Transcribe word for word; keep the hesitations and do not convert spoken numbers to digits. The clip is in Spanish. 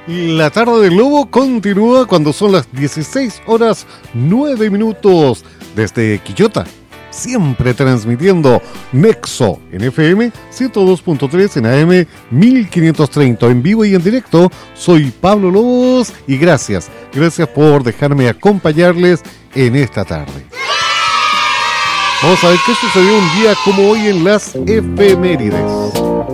La tarde del Lobo continúa cuando son las dieciséis horas nueve minutos desde Quillota. Siempre transmitiendo Nexo en F M ciento dos punto tres, en A M mil quinientos treinta, en vivo y en directo. Soy Pablo Lobos y gracias, gracias por dejarme acompañarles en esta tarde. Vamos a ver qué sucedió un día como hoy en las efemérides.